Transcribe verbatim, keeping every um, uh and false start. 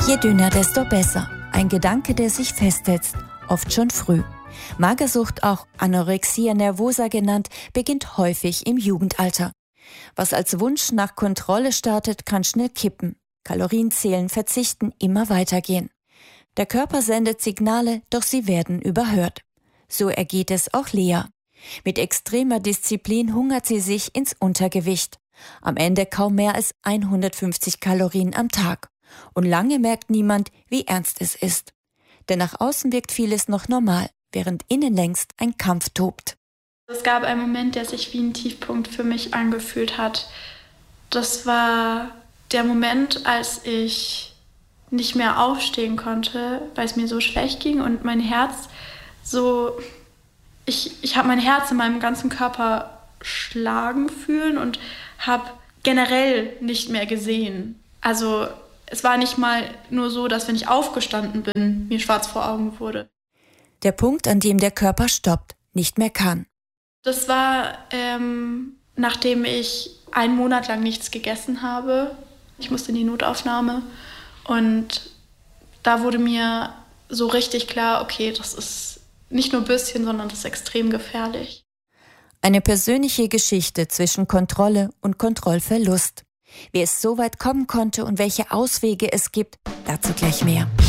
Je dünner, desto besser. Ein Gedanke, der sich festsetzt, oft schon früh. Magersucht, auch Anorexia nervosa genannt, beginnt häufig im Jugendalter. Was als Wunsch nach Kontrolle startet, kann schnell kippen. Kalorien zählen, verzichten, immer weitergehen. Der Körper sendet Signale, doch sie werden überhört. So ergeht es auch Lea. Mit extremer Disziplin hungert sie sich ins Untergewicht. Am Ende kaum mehr als hundertfünfzig Kalorien am Tag. Und lange merkt niemand, wie ernst es ist. Denn nach außen wirkt vieles noch normal, während innen längst ein Kampf tobt. Es gab einen Moment, der sich wie ein Tiefpunkt für mich angefühlt hat. Das war der Moment, als ich nicht mehr aufstehen konnte, weil es mir so schlecht ging und mein Herz so... Ich, ich habe mein Herz in meinem ganzen Körper schlagen fühlen und habe generell nicht mehr gesehen. Also es war nicht mal nur so, dass wenn ich aufgestanden bin, mir schwarz vor Augen wurde. Der Punkt, an dem der Körper stoppt, nicht mehr kann. Das war, ähm, nachdem ich einen Monat lang nichts gegessen habe. Ich musste in die Notaufnahme und da wurde mir so richtig klar, okay, das ist nicht nur ein bisschen, sondern das ist extrem gefährlich. Eine persönliche Geschichte zwischen Kontrolle und Kontrollverlust. Wie es so weit kommen konnte und welche Auswege es gibt, dazu gleich mehr.